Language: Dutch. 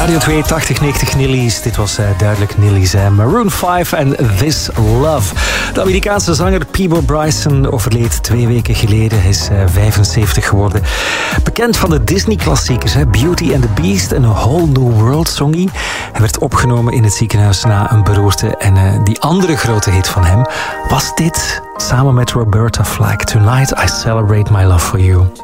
Radio 8290 Nilly's. Dit was duidelijk Nilly's. Maroon 5 en This Love. De Amerikaanse zanger Peabo Bryson overleed 2 weken geleden. Hij is 75 geworden. Bekend van de Disney-klassiekers Beauty and the Beast en A Whole New World zong hij. Hij werd opgenomen in het ziekenhuis na een beroerte. En die andere grote hit van hem was dit. Samen met Roberta Flack. Tonight I Celebrate My Love For You.